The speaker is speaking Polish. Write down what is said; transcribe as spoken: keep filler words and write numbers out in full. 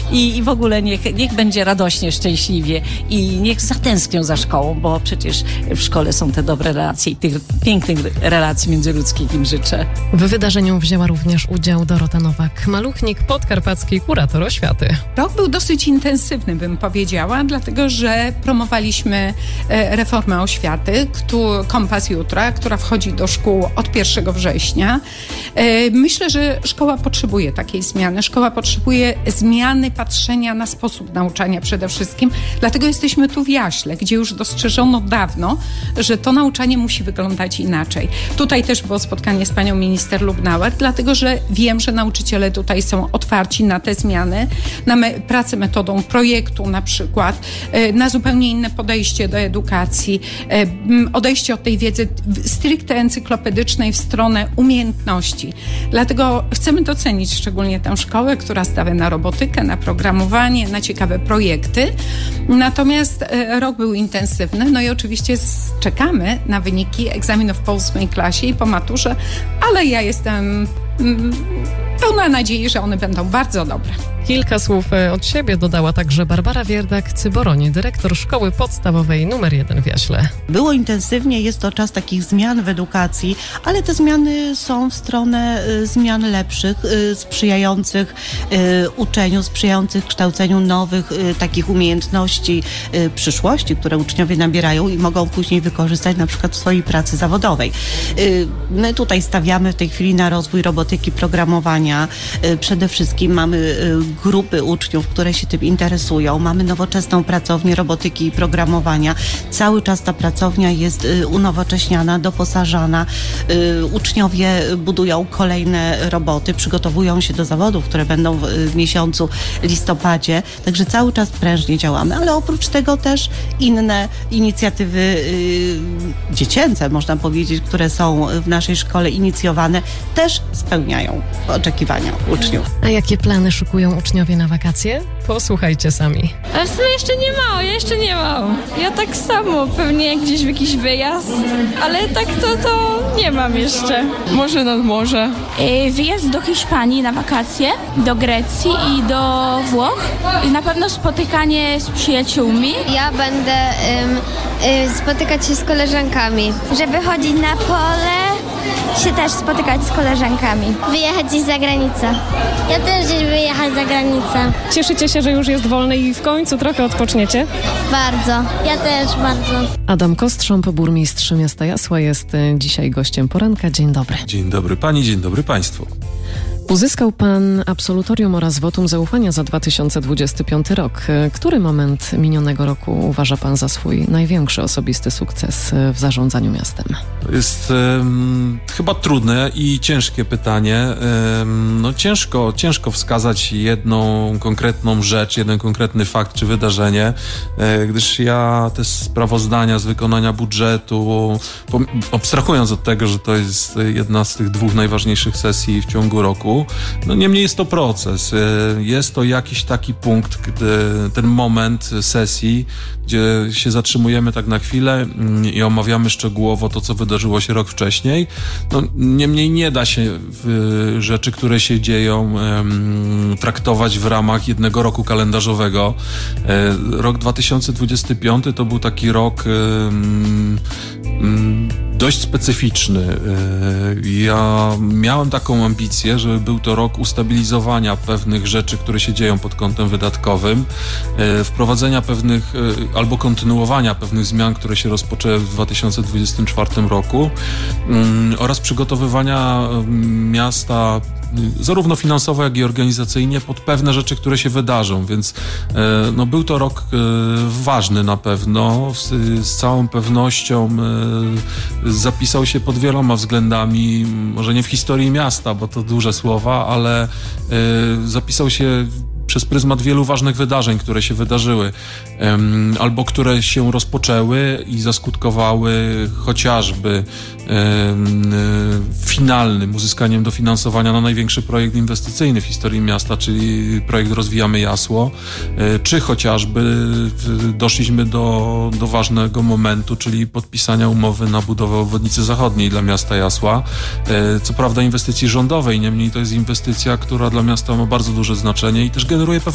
i, i w ogóle niech, niech będzie radośnie, szczęśliwie i niech zatęsknią za szkołą, bo przecież w szkole są te dobre relacje i tych pięknych relacji międzyludzkich im życzę. W wydarzeniu wzięła również udział Dorota Nowak-Maluchnik, podkarpacki kurator oświaty. Rok był dosyć intensywny, bym powiedziała, dlatego że promowaliśmy reformę oświaty, Kompas Jutra, która wchodzi do szkół od pierwszego września. Myślę, że szkoła potrzebuje takiej zmiany. Szkoła potrzebuje zmiany patrzenia na sposób nauczania przede wszystkim. Dlatego jesteśmy tu w Jaśle, gdzie już dostrzeżono dawno, że to nauczanie musi wyglądać inaczej. Tutaj też było spotkanie z panią minister Lubnauer, dlatego że wiem, że nauczyciele tutaj są otwarci na te zmiany, na me- pracę metodą projektu na przykład, na zupełnie inne podejście do edukacji, odejście od tej wiedzy stricte encyklopedycznej w stronę umiejętności. Dlatego chcemy docenić szczególnie tę szkołę, która stawia na robotykę, na programowanie, na ciekawe projekty. Natomiast rok był intensywny, no i oczywiście czekamy na wyniki egzaminów po ósmej klasie i po maturze, ale ja jestem pełna nadziei, że one będą bardzo dobre. Kilka słów od siebie dodała także Barbara Wierdak-Cyboroń, dyrektor szkoły podstawowej numer jeden w Jaśle. Było intensywnie, jest to czas takich zmian w edukacji, ale te zmiany są w stronę y, zmian lepszych, y, sprzyjających y, uczeniu, sprzyjających kształceniu nowych y, takich umiejętności y, przyszłości, które uczniowie nabierają i mogą później wykorzystać na przykład w swojej pracy zawodowej. Y, my tutaj stawiamy w tej chwili na rozwój robotyki, programowania. Y, przede wszystkim mamy y, grupy uczniów, które się tym interesują. Mamy nowoczesną pracownię robotyki i programowania. Cały czas ta pracownia jest y, unowocześniana, doposażana. Y, uczniowie budują kolejne roboty, przygotowują się do zawodów, które będą w, y, w miesiącu listopadzie. Także cały czas prężnie działamy, ale oprócz tego też inne inicjatywy y, dziecięce, można powiedzieć, które są w naszej szkole inicjowane, też spełniają oczekiwania uczniów. A jakie plany szykują uczniowie na wakacje? Posłuchajcie sami. Ale w sumie jeszcze nie ma, ja jeszcze nie mam. Ja tak samo, pewnie gdzieś w jakiś wyjazd, ale tak to, to nie mam jeszcze. Może nad morze. Yy, wyjazd do Hiszpanii na wakacje, do Grecji i do Włoch. I na pewno spotykanie z przyjaciółmi. Ja będę ym, y, spotykać się z koleżankami. Żeby chodzić na pole, się też spotykać z koleżankami. Wyjechać gdzieś za granicę. Ja też gdzieś wyjechać za granicę. Cieszycie się, że już jest wolny i w końcu trochę odpoczniecie? Bardzo. Ja też bardzo. Adam Kostrząb, burmistrz miasta Jasła, jest dzisiaj gościem poranka. Dzień dobry. Dzień dobry pani, dzień dobry państwu. Uzyskał pan absolutorium oraz wotum zaufania za dwa tysiące dwudziesty piąty rok. Który moment minionego roku uważa pan za swój największy osobisty sukces w zarządzaniu miastem? To jest um, chyba trudne i ciężkie pytanie. Um, no ciężko, ciężko wskazać jedną konkretną rzecz, jeden konkretny fakt czy wydarzenie, e, gdyż ja te sprawozdania z wykonania budżetu, abstrahując od tego, że to jest jedna z tych dwóch najważniejszych sesji w ciągu roku, no niemniej jest to proces. Jest to jakiś taki punkt, gdy, ten moment sesji, gdzie się zatrzymujemy tak na chwilę i omawiamy szczegółowo to, co wydarzyło się rok wcześniej. No, niemniej nie da się w rzeczy, które się dzieją, traktować w ramach jednego roku kalendarzowego. Rok dwa tysiące dwudziesty piąty to był taki rok dość specyficzny. Ja miałem taką ambicję, żeby był to rok ustabilizowania pewnych rzeczy, które się dzieją pod kątem wydatkowym, wprowadzenia pewnych albo kontynuowania pewnych zmian, które się rozpoczęły w dwa tysiące dwudziestym czwartym roku oraz przygotowywania miasta zarówno finansowo, jak i organizacyjnie pod pewne rzeczy, które się wydarzą, więc no, był to rok ważny na pewno, z, z całą pewnością zapisał się pod wieloma względami, może nie w historii miasta, bo to duże słowa, ale zapisał się przez pryzmat wielu ważnych wydarzeń, które się wydarzyły, um, albo które się rozpoczęły i zaskutkowały chociażby um, finalnym uzyskaniem dofinansowania na największy projekt inwestycyjny w historii miasta, czyli projekt Rozwijamy Jasło, czy chociażby doszliśmy do, do ważnego momentu, czyli podpisania umowy na budowę obwodnicy zachodniej dla miasta Jasła. Co prawda inwestycji rządowej, niemniej to jest inwestycja, która dla miasta ma bardzo duże znaczenie i też generuje pewne